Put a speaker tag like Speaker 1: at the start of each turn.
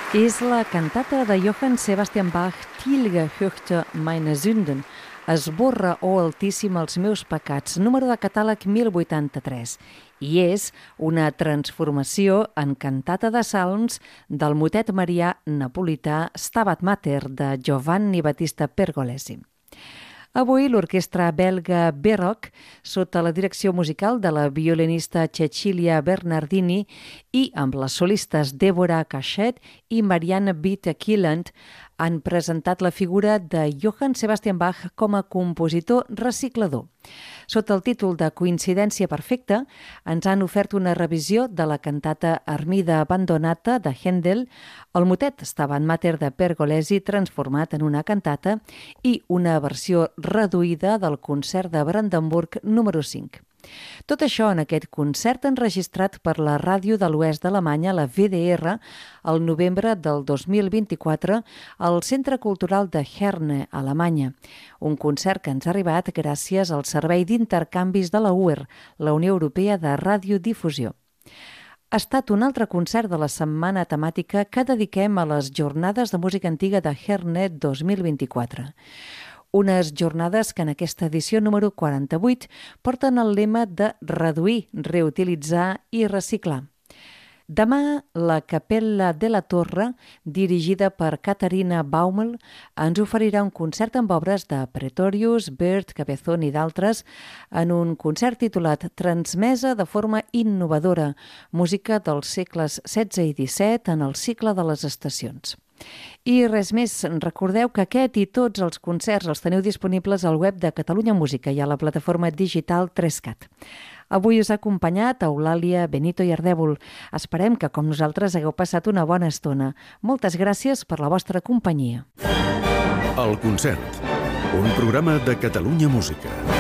Speaker 1: És la cantata de Johann Sebastian Bach, Tilge höchte meine Sünden, esborra, oh Altíssim, els meus pecats, número de catàleg 1083, i és una transformació en cantata de salms del motet marià napolità Stabat Mater de Giovanni Battista Pergolesi. Avui l'orquestra belga Baroque, sota la direcció musical de la violinista Cecilia Bernardini i amb les solistes Deborah Cachet i Marianne Witte-Kieland, han presentat la figura de Johann Sebastian Bach com a compositor reciclador. Sota el títol de Coincidència perfecta, ens han ofert una revisió de la cantata Armida Abbandonata de Händel, el motet Stabat Mater de Pergolesi transformat en una cantata i una versió reduïda del concert de Brandenburg número 5. Tot això en aquest concert enregistrat per la Ràdio de l'Oest d'Alemanya, la WDR, el novembre del 2024 al Centre Cultural de Herne, Alemanya. Un concert que ens ha arribat gràcies al Servei d'Intercanvis de la UR, la Unió Europea de Radiodifusió. Ha estat un altre concert de la setmana temàtica que dediquem a les Jornades de Música Antiga de Herne 2024. Unes jornades que en aquesta edició número 48 porten el lema de reduir, reutilitzar i reciclar. Demà, la Capella de la Torre, dirigida per Katharina Baumel, ens oferirà un concert amb obres de Pretorius, Bird, Cabezón i d'altres en un concert titulat Transmesa de forma innovadora, música dels segles XVI i XVII en el cicle de les estacions. I res més, recordeu que aquest i tots els concerts els teniu disponibles al web de Catalunya Música i a la plataforma digital 3CAT. Avui us ha acompanyat Eulàlia Benito i Ardèvol. Esperem que, com nosaltres, hagueu passat una bona estona. Moltes gràcies per la vostra companyia.
Speaker 2: El concert, un programa de Catalunya Música.